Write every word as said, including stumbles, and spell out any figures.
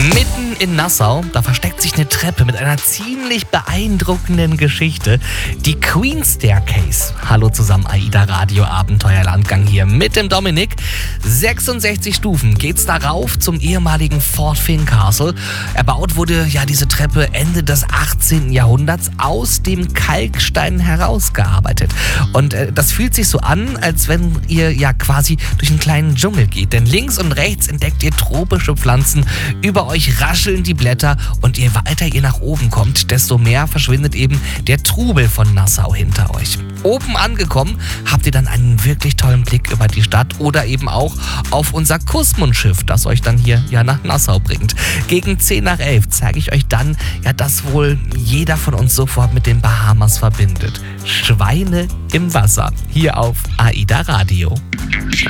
Mitten in Nassau, da versteckt sich eine Treppe mit einer ziemlich beeindruckenden Geschichte. Die Queen Staircase. Hallo zusammen, AIDA Radio Abenteuerlandgang hier mit dem Dominik. sechsundsechzig Stufen geht's darauf zum ehemaligen Fort Finn Castle. Erbaut wurde ja diese Treppe Ende des achtzehnten Jahrhunderts aus dem Kalkstein herausgearbeitet. Und äh, das fühlt sich so an, als wenn ihr ja quasi durch einen kleinen Dschungel geht. Denn links und rechts entdeckt ihr tropische Pflanzen. Über euch rascheln die Blätter und je weiter ihr nach oben kommt, desto mehr verschwindet eben der Trubel von Nassau hinter euch. Oben angekommen habt ihr dann einen wirklich tollen Blick über die Stadt oder eben auch auf unser Kusmund-Schiff, das euch dann hier ja nach Nassau bringt. Gegen zehn nach elf zeige ich euch dann ja das wohl jeder von uns sofort mit den Bahamas verbindet. Schweine im Wasser, hier auf AIDA Radio.